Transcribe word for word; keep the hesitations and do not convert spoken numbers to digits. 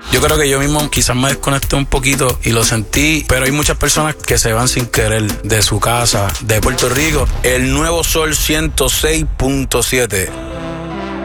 Yo creo que yo mismo quizás me desconecté un poquito y lo sentí, pero hay muchas personas que se van sin querer de su casa, de Puerto Rico. El Nuevo Sol ciento seis punto siete.